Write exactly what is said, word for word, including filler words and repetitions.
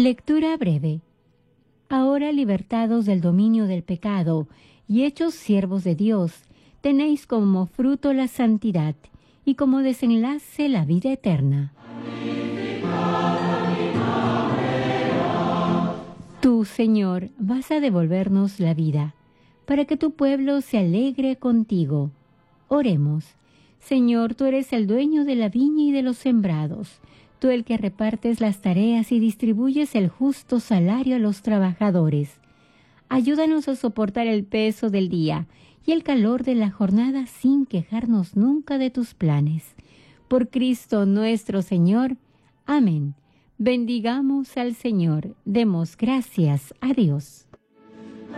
Lectura breve. Ahora, libertados del dominio del pecado y hechos siervos de Dios, tenéis como fruto la santidad y como desenlace la vida eterna. Tú, Señor, vas a devolvernos la vida, para que tu pueblo se alegre contigo. Oremos. Señor, tú eres el dueño de la viña y de los sembrados, tú el que repartes las tareas y distribuyes el justo salario a los trabajadores. Ayúdanos a soportar el peso del día y el calor de la jornada sin quejarnos nunca de tus planes. Por Cristo nuestro Señor. Amén. Bendigamos al Señor. Demos gracias a Dios.